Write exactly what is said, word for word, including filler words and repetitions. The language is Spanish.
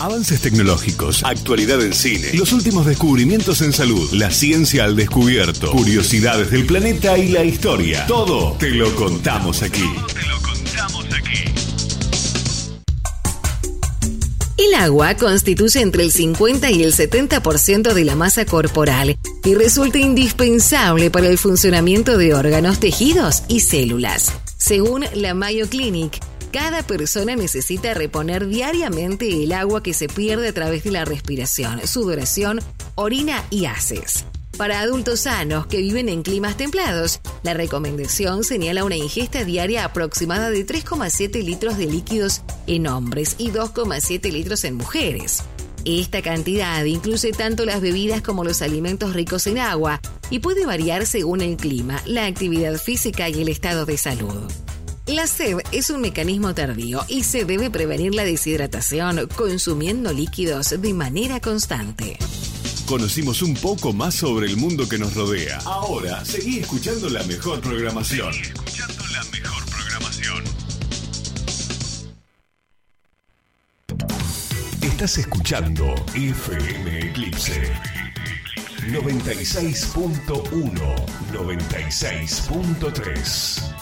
Avances tecnológicos, actualidad en cine, los últimos descubrimientos en salud, la ciencia al descubierto, curiosidades del planeta y la historia. Todo te lo contamos aquí. Todo te lo contamos aquí. El agua constituye entre el cincuenta y el setenta por ciento de la masa corporal y resulta indispensable para el funcionamiento de órganos, tejidos y células. Según la Mayo Clinic, cada persona necesita reponer diariamente el agua que se pierde a través de la respiración, sudoración, orina y heces. Para adultos sanos que viven en climas templados, la recomendación señala una ingesta diaria aproximada de tres coma siete litros de líquidos en hombres y dos coma siete litros en mujeres. Esta cantidad incluye tanto las bebidas como los alimentos ricos en agua y puede variar según el clima, la actividad física y el estado de salud. La sed es un mecanismo tardío y se debe prevenir la deshidratación consumiendo líquidos de manera constante. Conocimos un poco más sobre el mundo que nos rodea. Ahora, seguí escuchando la mejor programación. Seguí escuchando la mejor programación. Estás escuchando F M Eclipse. noventa y seis punto uno, noventa y seis punto tres.